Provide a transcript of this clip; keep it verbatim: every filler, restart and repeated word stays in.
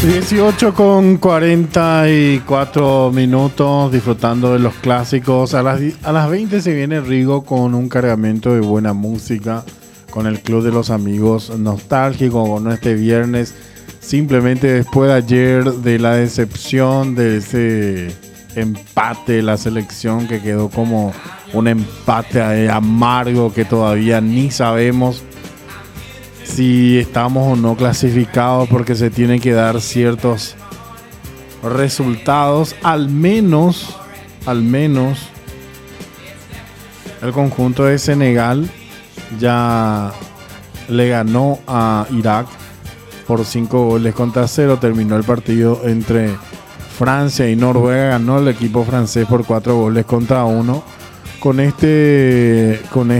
dieciocho con cuarenta y cuatro minutos, disfrutando de los clásicos. A las, a las veinte se viene Rigo con un cargamento de buena música, con el Club de los Amigos nostálgico, con este viernes. Simplemente después de ayer, de la decepción de ese empate de la selección, que quedó como un empate amargo, que todavía ni sabemos si estamos o no clasificados, porque se tienen que dar ciertos resultados. Al menos, al menos, el conjunto de Senegal ya le ganó a Irak por cinco goles contra cero. Terminó el partido entre Francia y Noruega. Ganó el equipo francés por cuatro goles contra uno. Con este, con